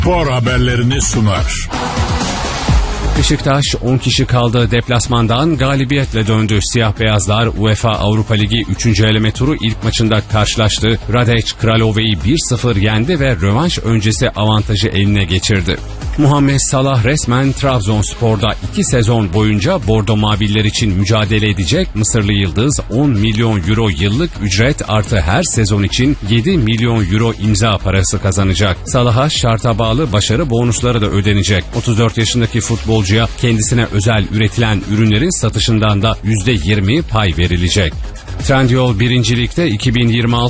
spor haberlerini sunar. Beşiktaş 10 kişi kaldığı deplasmandan galibiyetle döndü. Siyah beyazlar UEFA Avrupa Ligi 3. eleme turu ilk maçında karşılaştı. Radec Kralove'yi 1-0 yendi ve rövanş öncesi avantajı eline geçirdi. Muhammed Salah resmen Trabzonspor'da 2 sezon boyunca Bordo Maviller için mücadele edecek. Mısırlı yıldız 10 milyon euro yıllık ücret artı her sezon için 7 milyon euro imza parası kazanacak. Salah'a şarta bağlı başarı bonusları da ödenecek. 34 yaşındaki futbolcuya kendisine özel üretilen ürünlerin satışından da %20 pay verilecek. Trendyol 1. Lig'de 2026